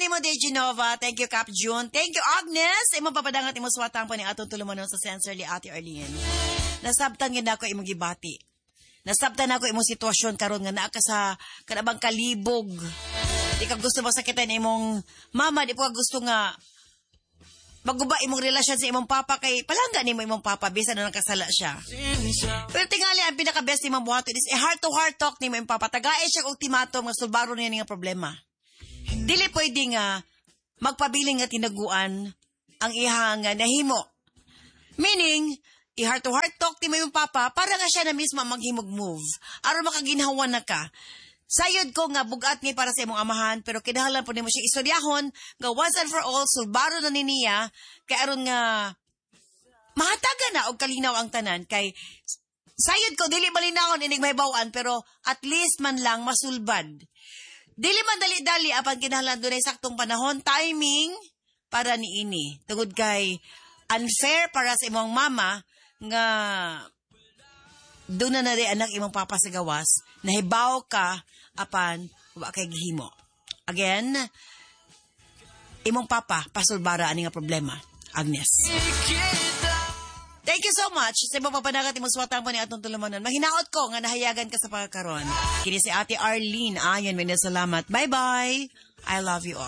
nimo de Genova. Thank you, Cap June. Thank you, Agnes. Imo papadangat imo swatang pa ni atong tulumanon sa sensor li Ate Arlene. Nasabtan gid ako imong gibati. Nasabtan ako imong sitwasyon karon nga naa ka sa kanabang kalibog. Di ka gusto masakitan imong mama, di po ka gusto nga maguba imong relasyon sa imong papa kay palangga nimo imong papa bisan na nakasala siya. Pero tingali ang pinaka-best imong buhaton is a heart-to-heart talk nimo imong papa. Tagaay siya ultimatum nga sulbaro niya nga problema. Dili pwede nga magpabiling nga tinaguan ang ihang nga nahimo. Meaning, i-heart-to-heart talk nimo imong papa para nga siya na mismo maghimog move. Aron makaginhawa na ka. Sayod ko nga bugat ni para sa imong amahan pero kinahanglan po nimo siya istoryahon nga once and for all sulbaro na niya kay aron nga mahatagan na og kalinaw ang tanan kay sayod ko dili malinawon inig mahibaw-an pero at least man lang masulbad. Dili man dali-dali apan kinahanglan dunay saktong panahon timing para niini tungod kay unfair para sa imong mama nga doon na rin anak imong papa sa gawas, nahibaw ka, apan, wa kay gihimo. Again, imong papa, pasulbara ani nga problema. Agnes. Thank you so much. Sa imong papanagat imong swatang pa ni atong tulumanon. Mahinaot ko nga nahayagan ka sa pagkakaroon. Kini si Ate Arlene. Ayon, may salamat. Bye-bye. I love you all.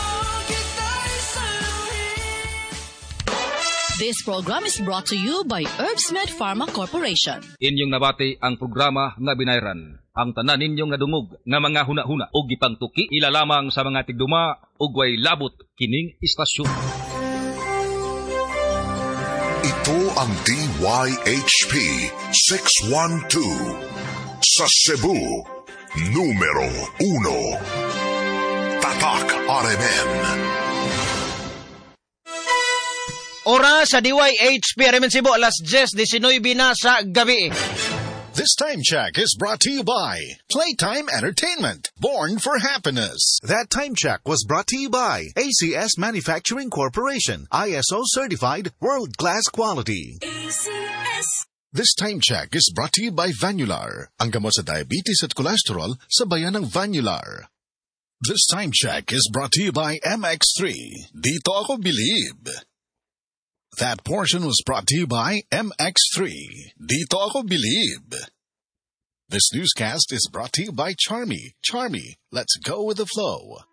This program is brought to you by Herbsmed Pharma Corporation. Inyong nabati ang programa nga binayran. Ang tanan ninyong nadungog nga mga huna-huna o gipangtuki ilalamang sa mga tigduma ug way labot kining istasyon. Ito ang DYHP 612 sa Cebu, numero 1. Tatak RMN. Oras sa DYHP RMN Cebu, alas 10:19 na sa gabi. This time check is brought to you by Playtime Entertainment, born for happiness. That time check was brought to you by ACS Manufacturing Corporation, ISO certified world-class quality. ACS. This time check is brought to you by Vanular, ang gamot sa diabetes at cholesterol sa bayan ng Vanular. This time check is brought to you by MX3. Dito ako believe. That portion was brought to you by MX3. Dito ako believe. This newscast is brought to you by Charmy. Charmy, let's go with the flow.